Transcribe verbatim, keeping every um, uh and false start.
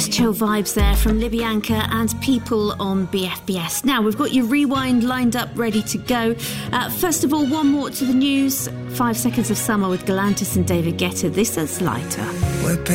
Nice chill vibes there from Libyanka and People on B F B S. Now, we've got your rewind lined up, ready to go. Uh, first of all, one more to the news. Five Seconds of Summer with Galantis and David Guetta. This is Lighter.